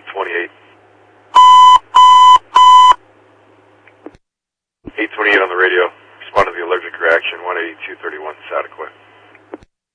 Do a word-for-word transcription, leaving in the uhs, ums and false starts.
twenty-eight. eight twenty-eight on the radio. Respond to the allergic reaction, one eighty-two thirty-one, is adequate.